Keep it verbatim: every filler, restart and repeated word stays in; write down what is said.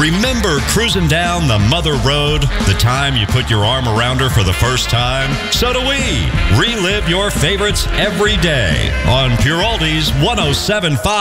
Remember cruising down the mother road, the time you put your arm around her for the first time? So do we. Relive your favorites every day on Pure Oldies one oh seven point five.